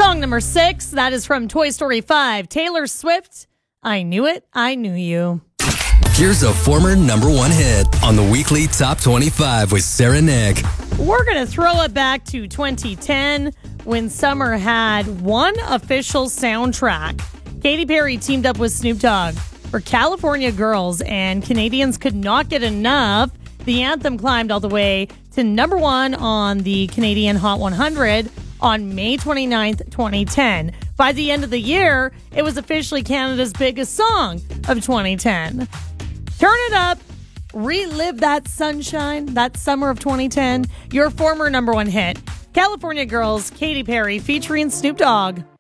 Song number 6, that is from Toy Story 5. Taylor Swift, I Knew It, I Knew You. Here's a former number one hit on the weekly Top 25 with Sarah Nick. We're going to throw it back to 2010 when summer had one official soundtrack. Katy Perry teamed up with Snoop Dogg for California Girls, and Canadians could not get enough. The anthem climbed all the way to number 1 on the Canadian Hot 100 on May 29th, 2010. By the end of the year, it was officially Canada's biggest song of 2010. Turn it up, relive that sunshine, that summer of 2010. Your former number one hit, California Girls, Katy Perry featuring Snoop Dogg.